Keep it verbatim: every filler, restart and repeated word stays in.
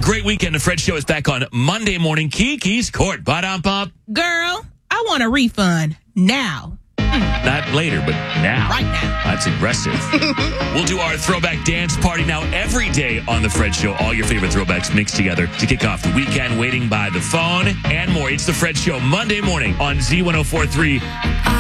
great weekend. The Fred Show is back on Monday morning. Kiki's Court. Ba-dum-bum. Girl, I want a refund now. Not later, but now. Right now. That's aggressive. We'll do our throwback dance party now every day on The Fred Show. All your favorite throwbacks mixed together to kick off the weekend, waiting by the phone, and more. It's The Fred Show Monday morning on Z ten forty-three.